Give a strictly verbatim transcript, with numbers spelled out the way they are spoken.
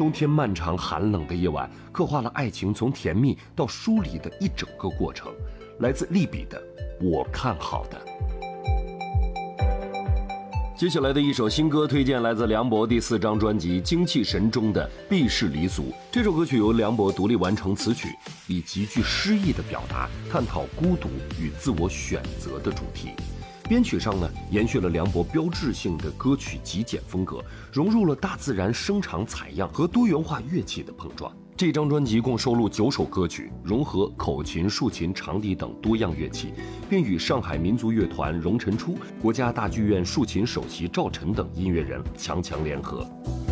冬天漫长寒冷的夜晚，刻画了爱情从甜蜜到疏离的一整个过程。来自利比的《我看好的》。接下来的一首新歌推荐来自梁博第四张专辑《精气神》中的《避世离俗》。这首歌曲由梁博独立完成词曲，以极具诗意的表达探讨孤独与自我选择的主题。编曲上呢，延续了梁博标志性的歌曲极简风格，融入了大自然声场采样和多元化乐器的碰撞。这张专辑共收录九首歌曲，融合口琴、竖琴、长笛等多样乐器，并与上海民族乐团荣辰初、国家大剧院竖琴首席赵晨等音乐人强强联合。